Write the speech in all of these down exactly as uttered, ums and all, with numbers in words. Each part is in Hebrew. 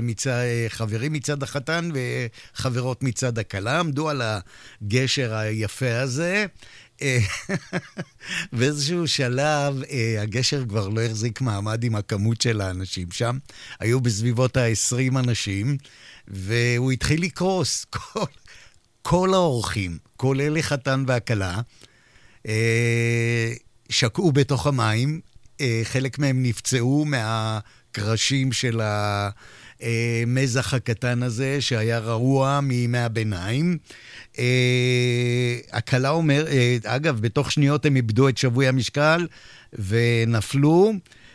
מצד, חברים מצד החתן וחברות מצד הכלה, עמדו על הגשר היפה הזה, באיזשהו שלב הגשר כבר לא החזיק מעמד עם הכמות של האנשים שם, היו בסביבות ה-עשרים אנשים, והוא התחיל לקרוס, כל, כל האורחים, כולל החתן והכלה, שקעו בתוך המים, חלק מהם נפצעו מהקרשים של המזח הקטן הזה, שהיה רעוע מימי הביניים. הכלה אומר, אגב, בתוך שניות הם איבדו את שבוי המשקל ונפלו.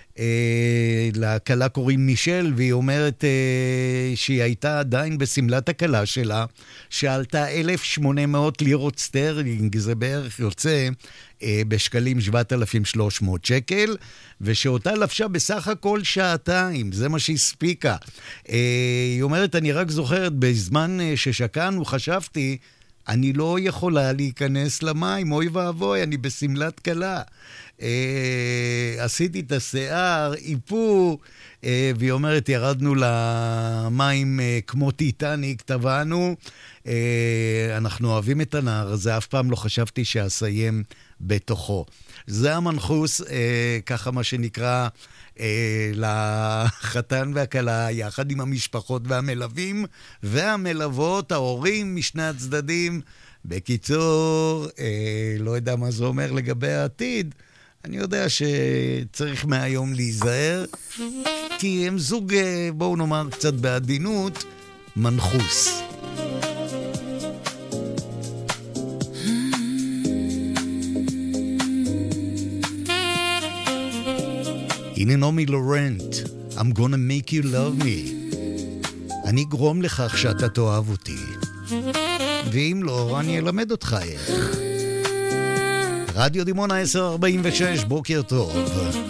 לכלה קוראים מישל, והיא אומרת שהיא הייתה עדיין בסמלת הכלה שלה, שעלתה אלף ושמונה מאות לירות סטרלינג, זה בערך יוצא בשקלים שבעת אלפים ושלוש מאות שקל, ושאותה לבשה בסך הכל שעתיים, זה מה שהספיקה. היא אומרת, אני רק זוכרת, בזמן ששקענו חשבתי, אני לא יכולה להיכנס למים, אוי ואבוי, אני בסמלת כלה. עשיתי את השיער, איפור, והיא אומרת, ירדנו למים כמו טיטניק, טבענו, אנחנו אוהבים את הנער הזה, אף פעם לא חשבתי שאסיים בתוכו. זה המנחוס, ככה מה שנקרא, לחתן והכלה, יחד עם המשפחות והמלווים, והמלוות, ההורים משני הצדדים. בקיצור, לא יודע מה זה אומר לגבי העתיד, אני יודע שצריך מהיום להיזהר, כי הם זוג, בואו נאמר קצת בעדינות, מנחוס. הנה נעמי לורנט, I'm gonna make you love me. אני אגרום לכך שאתה תאהב אותי. ואם לא, אני אלמד אותך איך. רדיו דימונה עשר ארבעים ושש, בוקר טוב.